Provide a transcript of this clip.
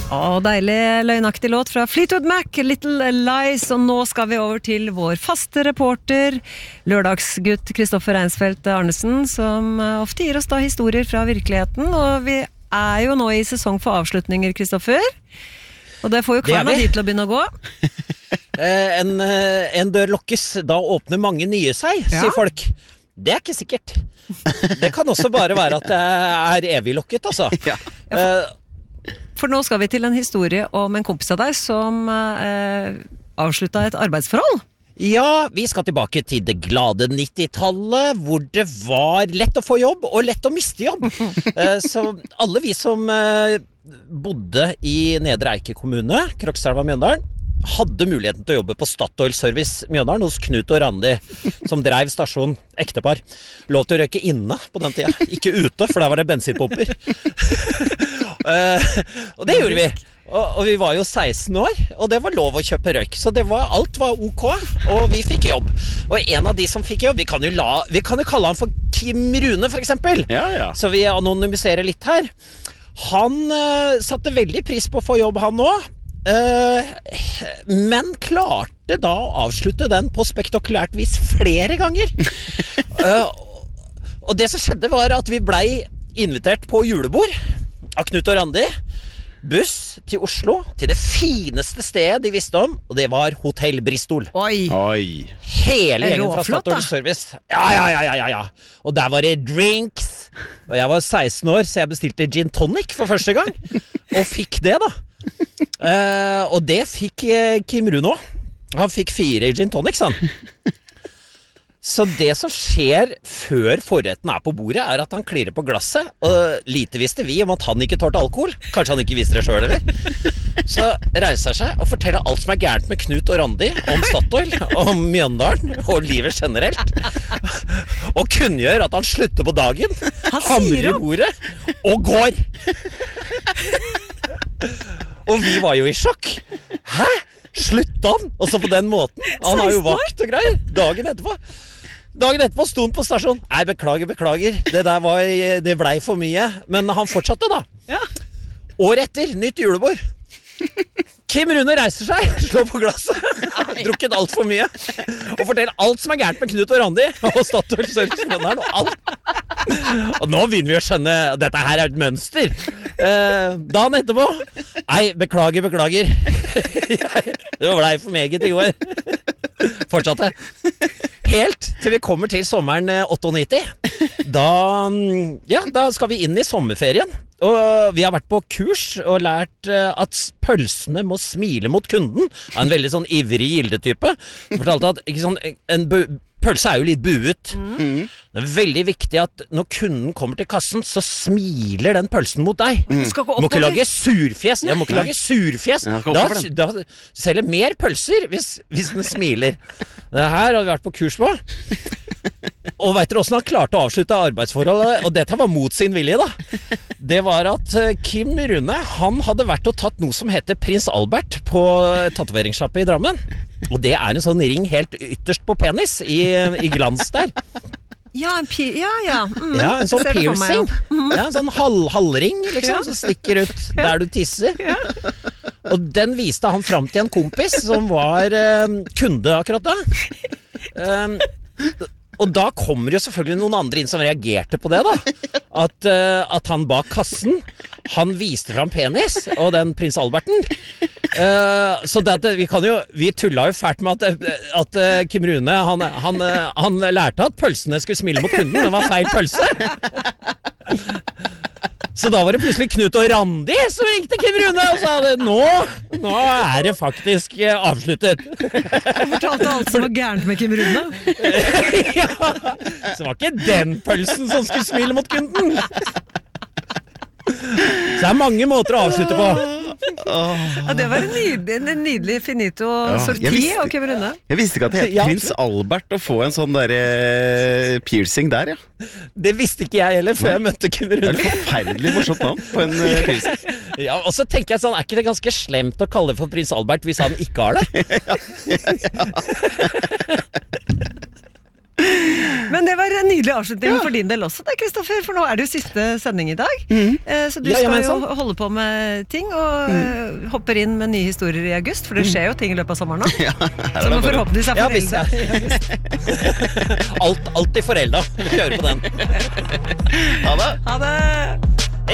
Deilig løgnaktig låt fra Fleetwood Mac, Little Lies, og nå skal vi over til vår faste reporter, lørdagsgutt Kristoffer Reinsfeldt Arnesen, som ofte gir oss da historier fra virkeligheten, og vi jo nå i sesong for avslutninger, Kristoffer, og det får jo kvarna dit til å begynne å gå. En dør lukkes, da åpner mange nye seg, sier folk. Det ikke sikkert. Det kan også bare være at det evig lukket, altså. For nå skal vi til en historie om en kompis av deg som avsluttet et arbeidsforhold. Ja, vi skal tilbake til det glade 90-tallet, hvor det var lett å få jobb og lett å miste jobb. Så alle vi som bodde i Nedre Eike kommune, Krokstadelva, Mjøndalen, hadde muligheten til å jobbe på Statoil Service Mjøndalen hos Knut og Randi, som drev stasjon, ektepar. Lov til å røyke inne på den tida, ikke ute, for der var det bensinpumper. Og det gjorde vi. Og vi var jo 16 år, og det var lov å kjøpe røyk. Så alt var ok, og vi fikk jobb. Og en av de som fikk jobb, vi kan jo kalle han for Kim Rune, for eksempel. Ja. Så vi anonymiserer litt her. Han satte veldig pris på å få jobb, han også. Men klarte da å avslutte den på spektakulært vis flere ganger. Og det som skjedde var at vi ble invitert på julebord av Knut og Randi, buss til Oslo, til det fineste stedet de visste om, og det var Hotell Bristol. Oi. Hele gjengen fra Statoil Service. Ja. Og der var det drinks. Og jeg var 16 år, så jeg bestilte gin tonic for første gang, og fikk det da. Og det fikk Kim Rune også. Han fikk 4 gin tonics, han. Så det som skjer før forretten på bordet, at han klirrer på glasset, og lite visste vi om at han ikke tålte alkohol. Kanskje han ikke visste det selv, eller? Så reiser han seg og forteller alt som gærent med Knut og Randi, om Statoil, om Mjøndalen, og livet generelt. Og kunngjør at han slutter på dagen, hamrer i bordet, og går. Og vi var jo i sjokk. Hæ? Slutta han? Og så på den måten. Han har jo vakt og greier. Dagen etterpå sto han på stasjon. Nei, beklager. Det ble for mye. Men han fortsatte da. Ja. Året etter, nytt julebord. Kim Rune reiser seg, slår på glasset, drukket alt for mye, og forteller alt som gærent med Knut og Randi, og Statoil Service Mjøndalen, og alt. Og nå begynner vi å skjønne, dette her et mønster. Dagen etterpå, nei, beklager. Det ble for meget i går. Fortsatte. Helt til vi kommer til sommeren 98. Da skal vi inn i sommerferien. Og vi har vært på kurs og lært at pølsene må smile mot kunden. En veldig sånn ivrig gildetype. Fortalte at ikke sånn, pølse jo litt buet. Det veldig viktig at når kunden kommer til kassen, så smiler den pølsen mot deg. Må ikke lage surfjes. Jeg må ikke lage surfjes. Da selger mer pølser hvis den smiler. Det her har vi vært på kurs på. Og vet dere hvordan han klarte å avslutte arbeidsforholdet? Og dette var mot sin vilje da. Det var at Kim Rune, han hadde vært og tatt noe som heter Prins Albert på tatoveringssjappe i Drammen. Og det en sånn ring helt ytterst på penis i glans der. Ja, en en sånn piercing. Ja, en sånn halvring liksom, som stikker ut der du tisser. Og den viste han fram til en kompis som var kunde akkurat da. Og da kommer jo selvfølgelig noen andre inn som reagerte på det da. At han bak kassen, han viste fram penis, og den prins Alberten. Så vi tullet jo fælt med at Kim Rune, han lærte at pølsene skulle smile mot kunden, det var feil pølse. Så da var det plutselig Knut og Randi som ringte Kim Rune og sa det, nå det faktisk avsluttet. Han fortalte alt som var gærent med Kim Rune. Ja, så var ikke den pølsen som skulle smile mot kunden. Så det mange måter å avslutte på. Ja, det var en nydelig finito sorti av Kim Rune. Jeg visste ikke at det het Prins Albert å få en sånn der piercing der, ja. Det visste ikke jeg heller før jeg møtte Kim Rune. Det forferdelig morsomt navn på en piercing. Ja, og så tenker jeg sånn, ikke det ganske slemt å kalle det for Prins Albert hvis han ikke har det? Men Men det var en nydelig avslutning for din del også, da, Kristoffer, for nå er det jo siste sending i dag. Så du skal jo holde på med ting, og hopper inn med nye historier i august, for det skjer jo ting i løpet av sommeren nå. Så må forhåpentligvis er forelda i august. Alltid forelda. Kjøre på den. Ha det! Ha det!